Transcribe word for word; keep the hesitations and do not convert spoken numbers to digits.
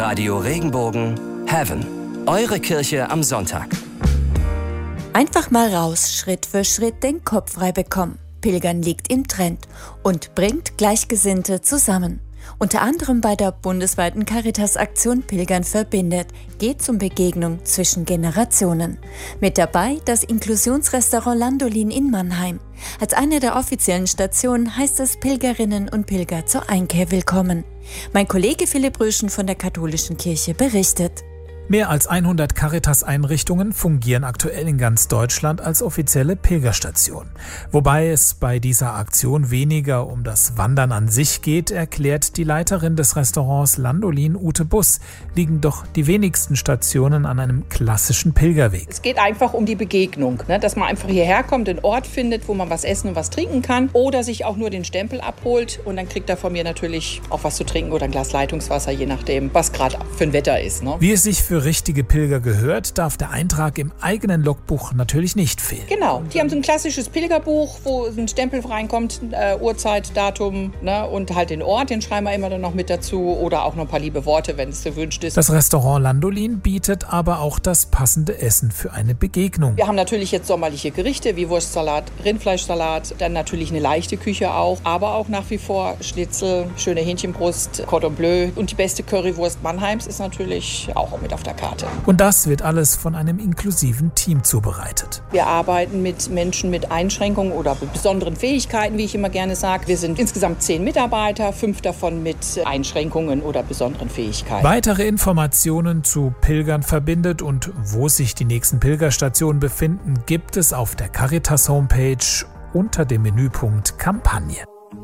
Radio Regenbogen Heaven. Eure Kirche am Sonntag. Einfach mal raus, Schritt für Schritt den Kopf frei bekommen. Pilgern liegt im Trend und bringt Gleichgesinnte zusammen. Unter anderem bei der bundesweiten Caritas-Aktion Pilgern verbindet geht es um Begegnung zwischen Generationen. Mit dabei das Inklusionsrestaurant Landolin in Mannheim. Als eine der offiziellen Stationen heißt es Pilgerinnen und Pilger zur Einkehr willkommen. Mein Kollege Philipp Röschen von der Katholischen Kirche berichtet. Mehr als hundert Caritas-Einrichtungen fungieren aktuell in ganz Deutschland als offizielle Pilgerstation. Wobei es bei dieser Aktion weniger um das Wandern an sich geht, erklärt die Leiterin des Restaurants Landolin, Ute Buss, liegen doch die wenigsten Stationen an einem klassischen Pilgerweg. Es geht einfach um die Begegnung, ne? Dass man einfach hierher kommt, einen Ort findet, wo man was essen und was trinken kann oder sich auch nur den Stempel abholt und dann kriegt er von mir natürlich auch was zu trinken oder ein Glas Leitungswasser, je nachdem, was gerade für ein Wetter ist. Ne? Wie es sich für richtige Pilger gehört, darf der Eintrag im eigenen Logbuch natürlich nicht fehlen. Genau, die haben so ein klassisches Pilgerbuch, wo ein Stempel reinkommt, äh, Uhrzeit, Datum, ne, und halt den Ort, den schreiben wir immer dann noch mit dazu oder auch noch ein paar liebe Worte, wenn es gewünscht ist. Das Restaurant Landolin bietet aber auch das passende Essen für eine Begegnung. Wir haben natürlich jetzt sommerliche Gerichte wie Wurstsalat, Rindfleischsalat, dann natürlich eine leichte Küche auch, aber auch nach wie vor Schnitzel, schöne Hähnchenbrust, Cordon Bleu und die beste Currywurst Mannheims ist natürlich auch mit auf der Karte. Und das wird alles von einem inklusiven Team zubereitet. Wir arbeiten mit Menschen mit Einschränkungen oder mit besonderen Fähigkeiten, wie ich immer gerne sage. Wir sind insgesamt zehn Mitarbeiter, fünf davon mit Einschränkungen oder besonderen Fähigkeiten. Weitere Informationen zu Pilgern verbindet und wo sich die nächsten Pilgerstationen befinden, gibt es auf der Caritas Homepage unter dem Menüpunkt Kampagne.